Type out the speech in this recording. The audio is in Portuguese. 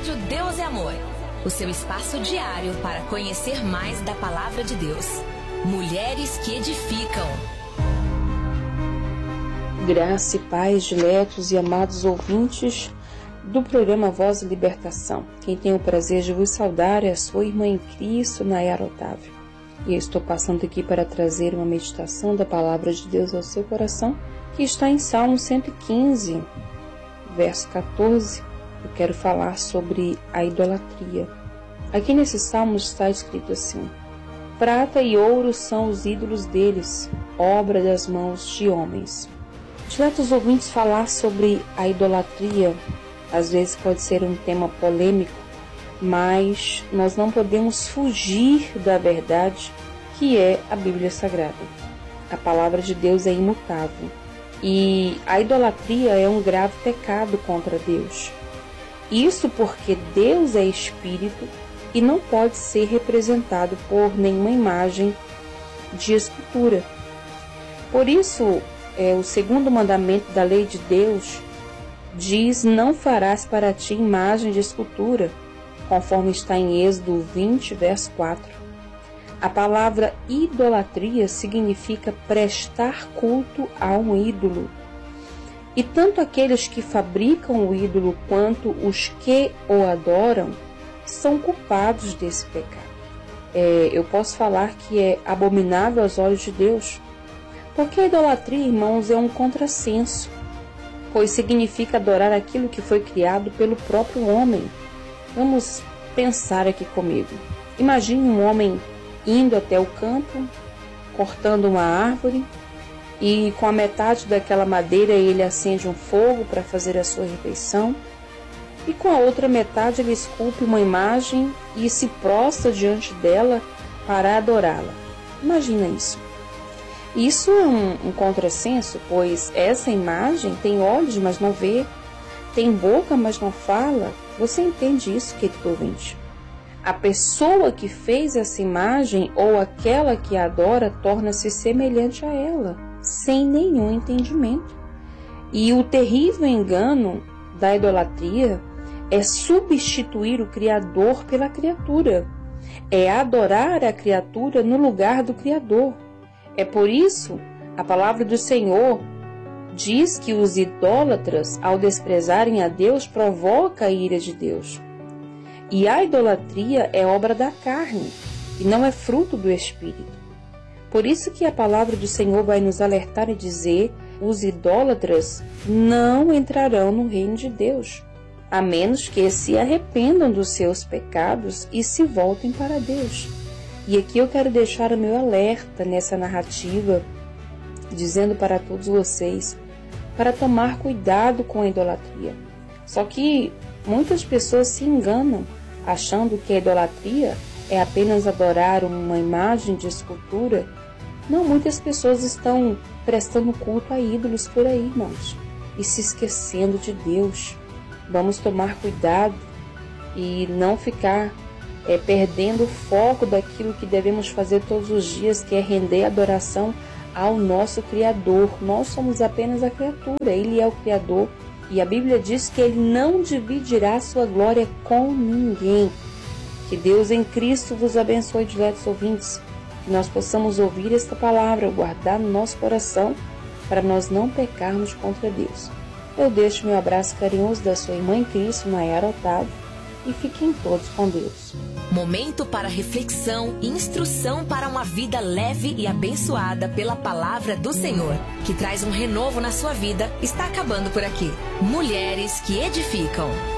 Rádio Deus é Amor, o seu espaço diário para conhecer mais da Palavra de Deus. Mulheres que edificam. Graça e paz, diletos e amados ouvintes do programa Voz e Libertação. Quem tem o prazer de vos saudar é a sua irmã em Cristo, Nayara Otávio. E eu estou passando aqui para trazer uma meditação da Palavra de Deus ao seu coração, que está em Salmo 115, verso 14. Eu quero falar sobre a idolatria. Aqui nesse salmo está escrito assim: prata e ouro são os ídolos deles, obra das mãos de homens. Diletos ouvintes, falar sobre a idolatria às vezes pode ser um tema polêmico, mas nós não podemos fugir da verdade que é a Bíblia Sagrada. A palavra de Deus é imutável e a idolatria é um grave pecado contra Deus. Isso porque Deus é espírito e não pode ser representado por nenhuma imagem de escultura. Por isso, o segundo mandamento da lei de Deus diz: não farás para ti imagem de escultura, conforme está em Êxodo 20, verso 4. A palavra idolatria significa prestar culto a um ídolo. E tanto aqueles que fabricam o ídolo quanto os que o adoram são culpados desse pecado. Eu posso falar que é abominável aos olhos de Deus, porque a idolatria, irmãos, é um contrassenso, pois significa adorar aquilo que foi criado pelo próprio homem. Vamos pensar aqui comigo. Imagine um homem indo até o campo, cortando uma árvore, e com a metade daquela madeira ele acende um fogo para fazer a sua refeição, e com a outra metade ele esculpe uma imagem e se prostra diante dela para adorá-la. Imagina isso. Isso é um contrassenso, pois essa imagem tem olhos, mas não vê, tem boca, mas não fala. Você entende isso, querido ouvinte? A pessoa que fez essa imagem ou aquela que a adora torna-se semelhante a ela, sem nenhum entendimento. E o terrível engano da idolatria é substituir o Criador pela criatura, é adorar a criatura no lugar do Criador. É por isso a palavra do Senhor diz que os idólatras, ao desprezarem a Deus, provoca a ira de Deus. E a idolatria é obra da carne e não é fruto do Espírito. Por isso que a palavra do Senhor vai nos alertar e dizer: os idólatras não entrarão no reino de Deus, a menos que se arrependam dos seus pecados e se voltem para Deus. E aqui eu quero deixar o meu alerta nessa narrativa, dizendo para todos vocês para tomar cuidado com a idolatria. Só que muitas pessoas se enganam, achando que a idolatria é apenas adorar uma imagem de escultura. Não, muitas pessoas estão prestando culto a ídolos por aí, irmãos, e se esquecendo de Deus. Vamos tomar cuidado e não ficar perdendo o foco daquilo que devemos fazer todos os dias, que é render adoração ao nosso Criador. Nós somos apenas a criatura, Ele é o Criador, e a Bíblia diz que Ele não dividirá sua glória com ninguém. Que Deus em Cristo vos abençoe, diletos ouvintes, que nós possamos ouvir esta palavra, guardar no nosso coração, para nós não pecarmos contra Deus. Eu deixo meu abraço carinhoso da sua irmã em Cristo, Nayara Otávio, e fiquem todos com Deus. Momento para reflexão e instrução para uma vida leve e abençoada pela palavra do Senhor, que traz um renovo na sua vida, está acabando por aqui. Mulheres que edificam.